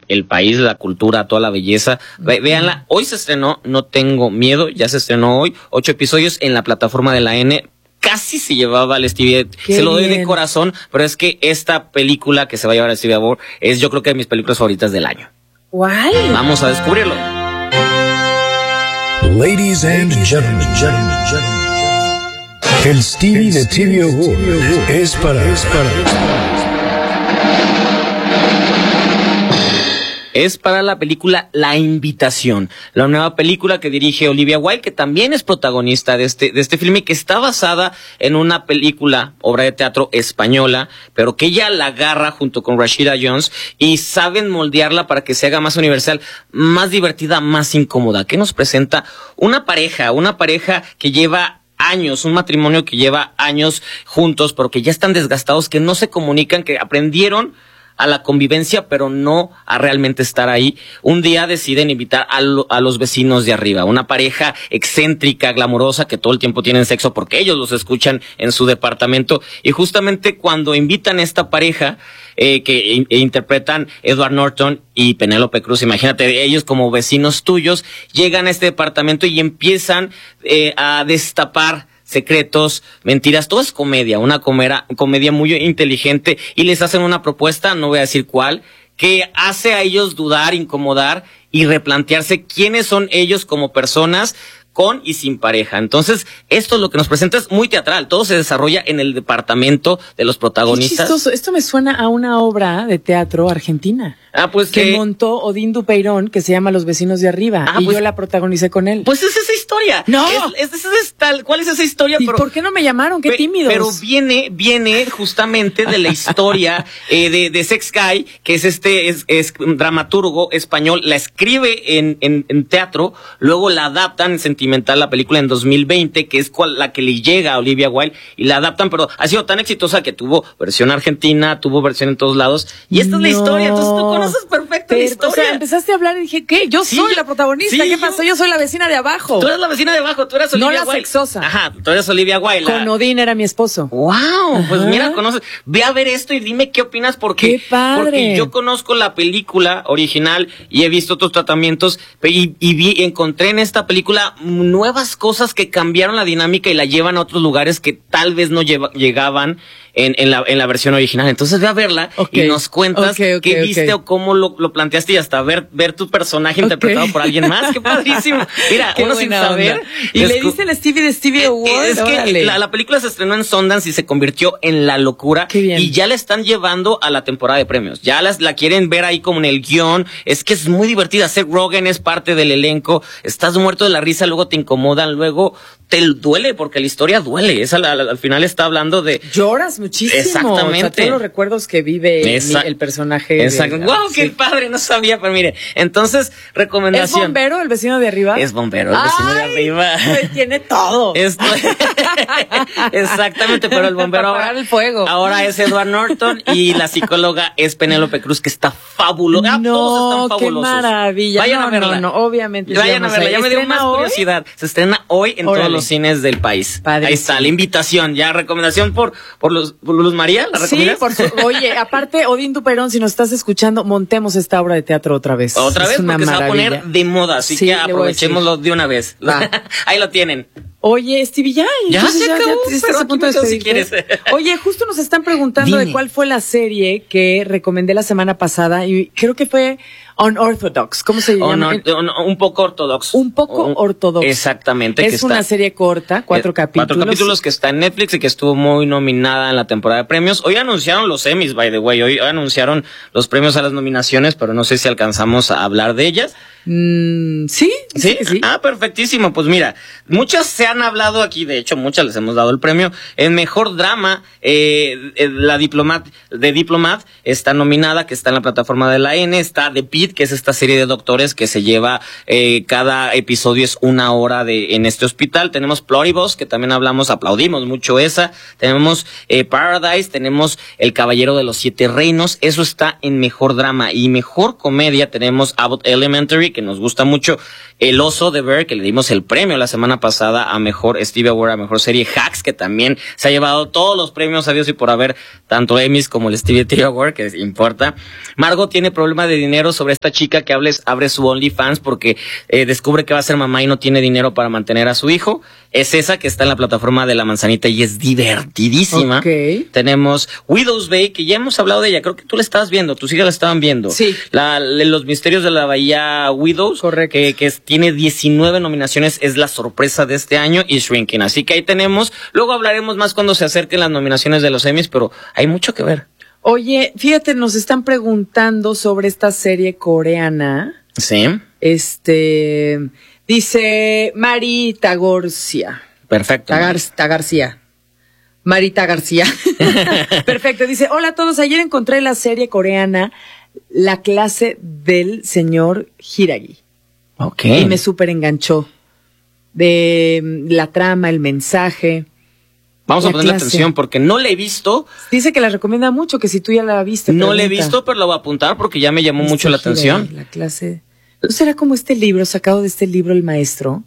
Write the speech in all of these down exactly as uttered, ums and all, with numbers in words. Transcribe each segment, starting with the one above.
el país, la cultura, toda la belleza. Ve, véanla, hoy se estrenó, No Tengo Miedo, ya se estrenó hoy, ocho episodios en la plataforma de la N. Casi se llevaba al Stevie, Qué se lo doy bien. de corazón, pero es que esta película que se va a llevar a Stevie Award es, yo creo que de mis películas favoritas del año. ¿Cuál? Vamos a descubrirlo. Ladies and gentlemen, gentlemen, gentlemen, el Stevie de T V Award es para, es para. Es para la película La Invitación, la nueva película que dirige Olivia Wilde, que también es protagonista de este, de este filme, que está basada en una película, obra de teatro española, pero que ella la agarra junto con Rashida Jones y saben moldearla para que se haga más universal, más divertida, más incómoda. ¿Qué nos presenta? Una pareja, una pareja que lleva años, un matrimonio que lleva años juntos, pero que ya están desgastados, que no se comunican, que aprendieron a la convivencia, pero no a realmente estar ahí. Un día deciden invitar a, lo, a los vecinos de arriba, una pareja excéntrica, glamurosa, que todo el tiempo tienen sexo porque ellos los escuchan en su departamento, y justamente cuando invitan a esta pareja, eh, que in, e interpretan Edward Norton y Penélope Cruz, imagínate, ellos como vecinos tuyos, llegan a este departamento y empiezan eh, a destapar secretos, mentiras, todo es comedia, una comedia, comedia muy inteligente, y les hacen una propuesta, no voy a decir cuál, que hace a ellos dudar, incomodar y replantearse quiénes son ellos como personas, con y sin pareja. Entonces, esto es lo que nos presenta, es muy teatral, todo se desarrolla en el departamento de los protagonistas. Qué chistoso, esto me suena a una obra de teatro argentina. Ah, pues que que montó Odín Dupeirón, que se llama Los Vecinos de Arriba, ah, y pues, yo la protagonicé con él. Pues es esa historia. No. Es, es, es, es tal, ¿cuál es esa historia? ¿Y pero, por qué no me llamaron? Qué pe, tímidos. Pero viene, viene justamente de la historia eh, de, de Sex Guy, que es este, es, es dramaturgo español, la escribe en, en, en teatro, luego la adaptan en Sentimental, la película en dos mil veinte, que es cual, la que le llega a Olivia Wilde, y la adaptan, pero ha sido tan exitosa que tuvo versión argentina, tuvo versión en todos lados, y esta no. es la historia, entonces tú conoces perfecto pero, la historia. O sea, empezaste a hablar y dije, ¿qué? Yo sí, soy la protagonista, sí, ¿qué yo, pasó? Yo soy la vecina de abajo. Tú eres la vecina de abajo, tú eres Olivia Wilde. No la Wilde. sexosa. Ajá, tú eres Olivia Wilde. Con la... Odín era mi esposo. Wow, ajá. Pues mira, conoces, ve a ver esto y dime qué opinas, porque, qué padre. Porque yo conozco la película original y he visto otros tratamientos, y, y vi, encontré en esta película nuevas cosas que cambiaron la dinámica y la llevan a otros lugares que tal vez no lleva, llegaban en, en, la, en la versión original. Entonces ve a verla okay. y nos cuentas okay, okay, qué viste okay. o cómo lo, lo planteaste, y hasta ver, ver tu personaje okay. interpretado por alguien más. ¡Qué padrísimo! Mira, qué uno sin saber. Y le dice el Stevie de Stevie Award. Es que la, la película se estrenó en Sundance y se convirtió en la locura. Qué bien. Y ya la están llevando a la temporada de premios. Ya las, la quieren ver ahí como en el guión. Es que es muy divertida. Seth Rogen es parte del elenco. Estás muerto de la risa, luego te incomodan, luego te duele, porque la historia duele. Esa la, la, al final está hablando de... Lloras muchísimo. Exactamente. O sea, todos los recuerdos que vive Esa... el personaje. Exacto. De... ¡Wow! ¡Qué sí. padre! No sabía, pero mire. Entonces, recomendación. ¿Es bombero el vecino de arriba? Es bombero el vecino Ay, de arriba. Pues tiene todo. Esto... Exactamente, pero el bombero Para ahora... el fuego. Ahora es Edward Norton y la psicóloga es Penélope Cruz, que está fabulosa. No, todos están fabulosos. Qué maravilla. Vayan no, a verla. No, no, obviamente. Vayan a verla. Ya me dio más hoy? curiosidad. Se estrena hoy en Órale. todos los cines del país. Padrísimo. Ahí está, la invitación. Ya, recomendación por, por, los, por Luz María. ¿La recomiendas? Sí, por su, oye, aparte, Odín Dupeirón, si nos estás escuchando, montemos esta obra de teatro otra vez. Otra es vez, una porque maravilla. se va a poner de moda. Así sí, que aprovechémoslo de una vez. Ahí lo tienen. Oye, Stevie, ya. Ya se ya, acabó, ya, ya pero a punto de si quieres. Oye, justo nos están preguntando Dime. de cuál fue la serie que recomendé la semana pasada, y creo que fue Unorthodox. ¿Cómo se llama? Un, un, un poco ortodox. Un poco un, ortodox. Exactamente. Es que una está, serie corta, cuatro eh, capítulos. Cuatro capítulos que está en Netflix y que estuvo muy nominada en la temporada de premios. Hoy anunciaron los Emmys, by the way. Hoy anunciaron los premios a las nominaciones, pero no sé si alcanzamos a hablar de ellas. Mm, ¿Sí? ¿Sí? Sí, sí. Ah, perfectísimo. Pues mira, muchas se han hablado aquí, de hecho, muchas les hemos dado el premio. En mejor drama, eh, la Diplomat, de Diplomat está nominada, que está en la plataforma de la N. Está The Pitt, que es esta serie de doctores que se lleva, eh, cada episodio es una hora de en este hospital. Tenemos Pluribus, que también hablamos, aplaudimos mucho esa. Tenemos eh, Paradise, tenemos El Caballero de los Siete Reinos. Eso está en mejor drama. Y mejor comedia tenemos Abbott Elementary, serie que nos gusta mucho, El Oso de Ver, que le dimos el premio la semana pasada a mejor Stevie Award, a mejor serie, Hacks, que también se ha llevado todos los premios a Dios y por haber, tanto Emmys como el Stevie T V Award, que importa. Margot tiene problema de dinero sobre esta chica que hables, abre su OnlyFans porque eh, descubre que va a ser mamá y no tiene dinero para mantener a su hijo. Es esa que está en la plataforma de La Manzanita y es divertidísima. Okay. Tenemos Widow's Bay, que ya hemos hablado de ella, creo que tú la estabas viendo, tus hijas la estaban viendo. Sí. La, Los Misterios de la Bahía Widows. Correcto. Que, que es, tiene diecinueve nominaciones, es la sorpresa de este año, y Shrinking. Así que ahí tenemos. Luego hablaremos más cuando se acerquen las nominaciones de los Emmys, pero hay mucho que ver. Oye, fíjate, nos están preguntando sobre esta serie coreana. Sí. Este, dice Marita García. Perfecto. Tagar, Tagarcía. Marita García. Perfecto. Dice, hola a todos. Ayer encontré la serie coreana La clase del señor Hiragi. Ok. Y me súper enganchó. De la trama, el mensaje. Vamos la a ponerle clase. atención porque no la he visto. Dice que la recomienda mucho, que si tú ya la viste. No pregunta. la he visto, pero la voy a apuntar porque ya me llamó Este mucho la Hiragi, atención. La clase. ¿No será como este libro, sacado de este libro El Maestro?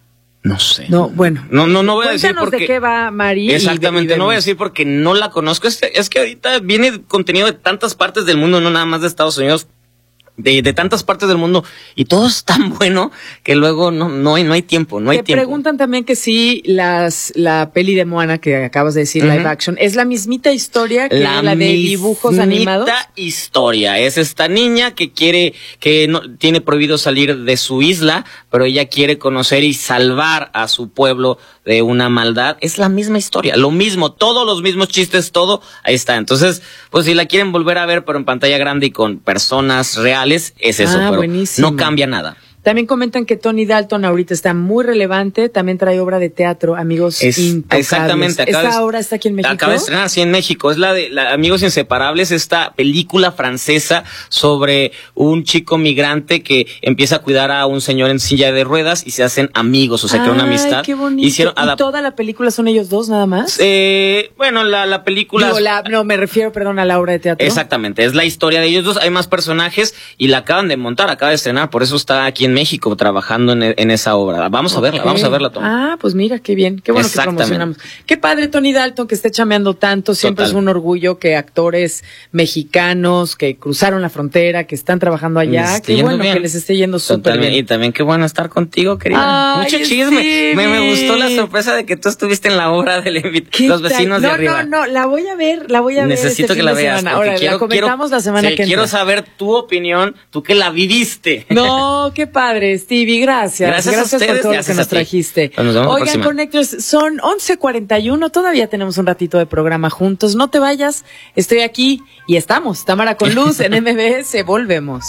No sé. No, bueno. No, no, no voy a decir Cuéntanos porque... de qué va, Mari. Exactamente, y, y no voy a decir porque no la conozco. Es, es que ahorita viene contenido de tantas partes del mundo, no nada más de Estados Unidos, de, de tantas partes del mundo, y todo es tan bueno que luego no, no hay, no hay tiempo, no hay Te tiempo. preguntan también que si las, la peli de Moana que acabas de decir, Uh-huh. live action, ¿es la mismita historia que la, la de dibujos animados? La historia. Es esta niña que quiere, que no, tiene prohibido salir de su isla, pero ella quiere conocer y salvar a su pueblo de una maldad. Es la misma historia, lo mismo, todos los mismos chistes, todo, ahí está. Entonces, pues si la quieren volver a ver, pero en pantalla grande y con personas reales, es eso, Ah, pero buenísimo. no cambia nada. También comentan que Tony Dalton ahorita está muy relevante, también trae obra de teatro, Amigos Es, Intocables. exactamente. ¿Esta de, obra está aquí en México? Acaba de estrenar, sí, en México. Es la de la, Amigos Inseparables, esta película francesa sobre un chico migrante que empieza a cuidar a un señor en silla de ruedas y se hacen amigos, o sea, que una amistad. Ay, qué bonito. Hicieron ¿Y toda la película son ellos dos nada más? Eh, bueno, la, la película... Digo, la, no, me refiero, perdón, a la obra de teatro. Exactamente, es la historia de ellos dos, hay más personajes y la acaban de montar, acaba de estrenar, por eso está aquí en México trabajando En, en esa obra. Vamos a verla, Okay. vamos a verla, Tom. Ah, pues mira, qué bien, qué bueno que promocionamos. Qué padre Tony Dalton que esté chameando tanto, siempre Total. Es un orgullo que actores mexicanos que cruzaron la frontera, que están trabajando allá, qué bueno bien. Que les esté yendo súper bien. Y también qué bueno estar contigo, querida. Ay, Mucho chisme. sí, me, me gustó la sorpresa de que tú estuviste en la obra de Los Vecinos no, de Arriba. No, no, no, la voy a ver, la voy a Necesito ver. Necesito este que la veas. Ahora, quiero, la comentamos quiero, la semana sí, que quiero entra. saber tu opinión, tú que la viviste. No, qué padre, Stevie, gracias. Gracias, gracias a ustedes, por todo gracias lo que nos a ti. trajiste. Nos vemos Oigan, Connectors, son once cuarenta y uno, todavía tenemos un ratito de programa juntos. No te vayas, estoy aquí y estamos. Tamara con Luz en M B S, volvemos.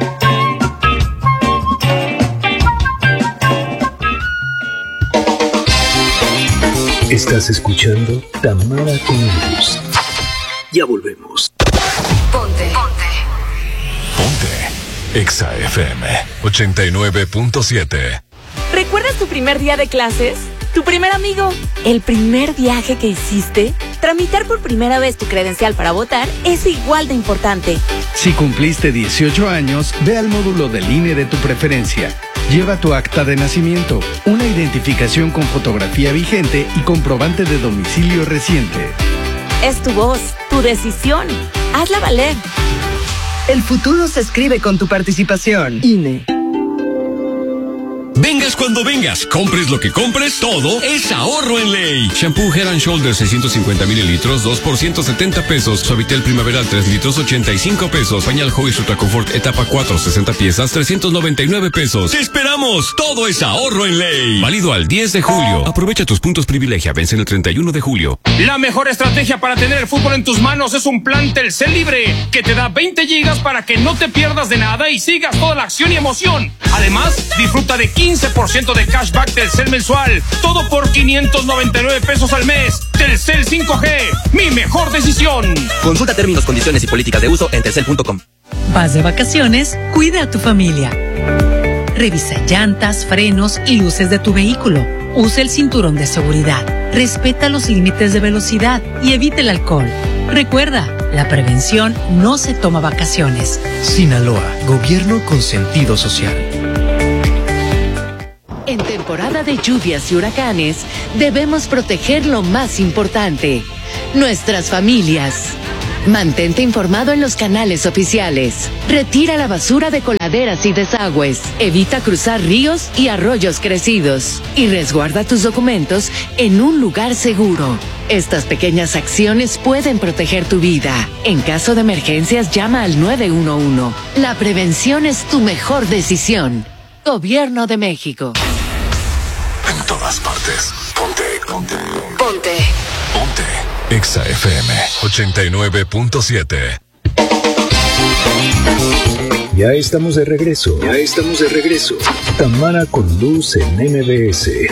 Estás escuchando Tamara con Luz. Ya volvemos. Ponte. Ponte. Ponte. Exa F M ochenta y nueve punto siete. ¿Recuerdas tu primer día de clases? ¿Tu primer amigo? ¿El primer viaje que hiciste? Tramitar por primera vez tu credencial para votar es igual de importante. Si cumpliste dieciocho años, ve al módulo del I N E de tu preferencia. Lleva tu acta de nacimiento, una identificación con fotografía vigente y comprobante de domicilio reciente. Es tu voz, tu decisión. Hazla valer. El futuro se escribe con tu participación. I N E. Vengas cuando vengas, compres lo que compres, todo es ahorro en ley. Shampoo Head and Shoulders seiscientos cincuenta mililitros, dos por ciento setenta pesos. Suavitel Primaveral tres litros, ochenta y cinco pesos. Pañal Huggies Ultra Comfort etapa cuatro, sesenta piezas, trescientos noventa y nueve pesos. ¡Te esperamos! Todo es ahorro en ley. Válido al diez de julio. Aprovecha tus puntos privilegia, vencen el treinta y uno de julio. La mejor estrategia para tener el fútbol en tus manos es un plan Telcel Libre, que te da veinte gigas para que no te pierdas de nada y sigas toda la acción y emoción. Además, disfruta de quince por ciento de cashback Telcel mensual. Todo por quinientos noventa y nueve pesos al mes. Telcel cinco G, mi mejor decisión. Consulta términos, condiciones y políticas de uso en telcel punto com. Vas de vacaciones, cuida a tu familia. Revisa llantas, frenos y luces de tu vehículo. Usa el cinturón de seguridad. Respeta los límites de velocidad y evite el alcohol. Recuerda, la prevención no se toma vacaciones. Sinaloa, gobierno con sentido social. temporada de lluvias y huracanes, debemos proteger lo más importante, nuestras familias. Mantente informado en los canales oficiales. Retira la basura de coladeras y desagües. Evita cruzar ríos y arroyos crecidos. Y resguarda tus documentos en un lugar seguro. Estas pequeñas acciones pueden proteger tu vida. En caso de emergencias, llama al nueve uno uno. La prevención es tu mejor decisión. Gobierno de México. En todas partes. Ponte, ponte. Ponte. Ponte. Exa F M ochenta y nueve punto siete. Ya estamos de regreso. Ya estamos de regreso. Tamara con Luz en M B S.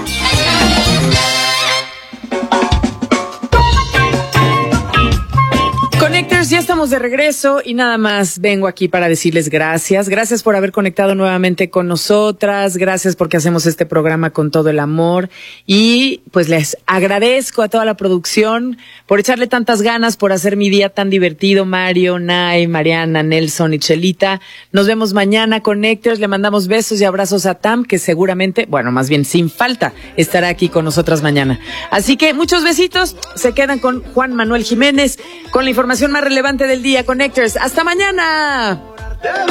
Connectors, ya estamos de regreso y nada más vengo aquí para decirles gracias. Gracias por haber conectado nuevamente con nosotras. Gracias porque hacemos este programa con todo el amor. Y pues les agradezco a toda la producción por echarle tantas ganas, por hacer mi día tan divertido. Mario, Nay, Mariana, Nelson y Chelita. Nos vemos mañana, Connectors. Le mandamos besos y abrazos a Tam, que seguramente, bueno, más bien sin falta, estará aquí con nosotras mañana. Así que muchos besitos. Se quedan con Juan Manuel Jiménez con la información más relevante del día, Connectors. ¡Hasta mañana!